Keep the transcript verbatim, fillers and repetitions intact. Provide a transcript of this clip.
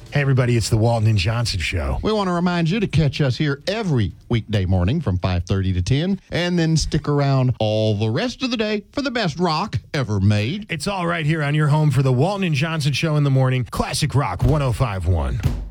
Hey, everybody, it's the Walton and Johnson Show. We want to remind you to catch us here every weekday morning from five thirty to ten, and then stick around all the rest of the day for the best rock ever made. It's all right here on your home for the Walton and Johnson Show in the morning. Classic Rock one oh five point one.